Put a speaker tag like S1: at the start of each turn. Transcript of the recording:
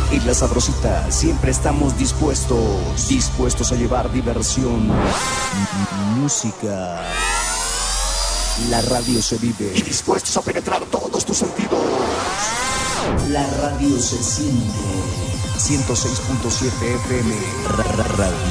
S1: En La Sabrosita siempre estamos dispuestos a llevar diversión, música. La radio se vive y dispuestos a penetrar todos tus sentidos. La radio se siente. 106.7 FM. Radio.